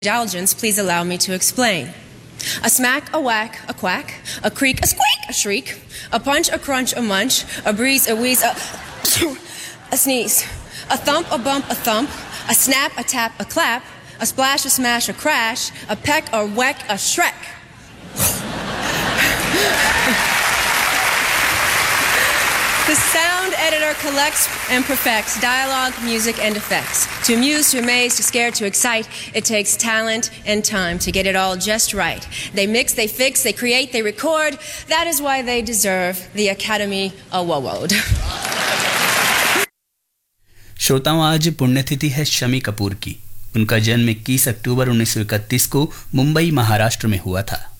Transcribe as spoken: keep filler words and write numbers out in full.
indulgence, please allow me to explain. A smack, a whack, a quack, a creak, a squeak, a shriek, a punch, a crunch, a munch, a breeze, a wheeze, a, a sneeze, a thump, a bump, a thump, a snap, a tap, a clap, a splash, a smash, a crash, a peck, a whack, a shrek. The sound editor collects and perfects dialogue, music, and effects. To amuse, to amaze, to scare, to excite, it takes talent and time to get it all just right. They mix, they fix, they create, they record. That is why they deserve the Academy Award. श्रोताओं, आज पुण्यतिथि है शमी कपूर की। उनका जन्म इक्कीस अक्टूबर उन्नीस सौ इकतीस को मुंबई, महाराष्ट्र में हुआ था।